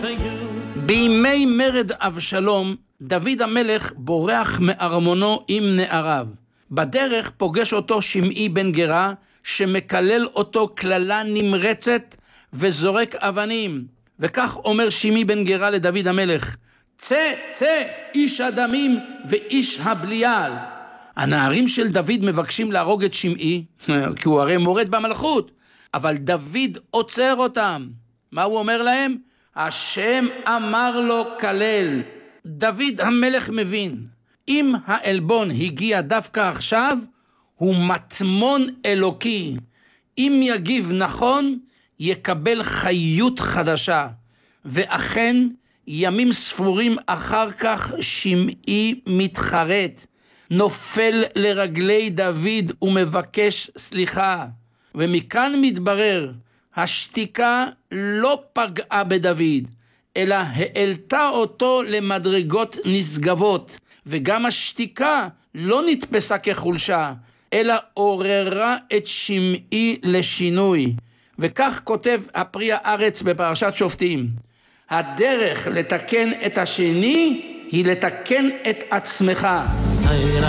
בימי מרד אבשלום, דוד המלך בורח מארמונו עם נעריו. בדרך פוגש אותו שמעי בן גרה, שמקלל אותו כללה נמרצת וזורק אבנים. וכך אומר שמעי בן גרה לדוד המלך: צא, צא, איש הדמים ואיש הבליעל. הנערים של דוד מבקשים להרוג את שמעי, כי הוא הרי מורד במלכות, אבל דוד עוצר אותם. מה הוא אומר להם? השם אמר לו כלל. דוד המלך מבין, אם האלבון הגיע דווקא עכשיו, הוא מטמון אלוקי. אם יגיב נכון, יקבל חיות חדשה. ואכן, ימים ספורים אחר כך שמעי מתחרט, נופל לרגלי דוד ומבקש סליחה. ומכאן מתברר, השתיקה לא פגעה בדוד, אלא העלתה אותו למדרגות נשגבות, וגם השתיקה לא נתפסה כחולשה, אלא עוררה את שמעי לשינוי. וכך כותב הפרי הארץ בפרשת שופטים: הדרך לתקן את השני היא לתקן את עצמך.